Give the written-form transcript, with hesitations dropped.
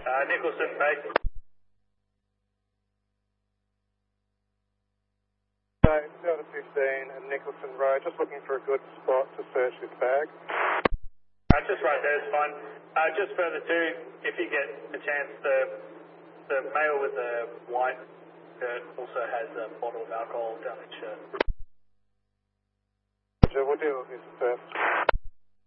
Nicholson, mate. Delta 15 and Nicholson Road, just looking for a good spot to search his bag. Just right there is fine. Just further too, if you get a chance, the male with the white shirt also has a bottle of alcohol down his shirt. We'll deal with this first.